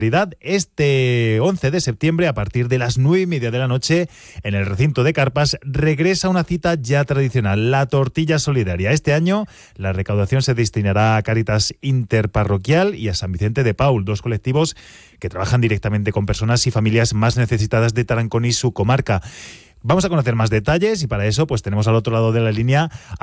Este 11 de septiembre, a partir de las 9:30 de la noche, en el recinto de Carpas, regresa una cita ya tradicional, la tortilla solidaria. Este año, la recaudación se destinará a Cáritas Interparroquial y a San Vicente de Paúl, dos colectivos que trabajan directamente con personas y familias más necesitadas de Tarancón y su comarca. Vamos a conocer más detalles y para eso pues tenemos al otro lado de la línea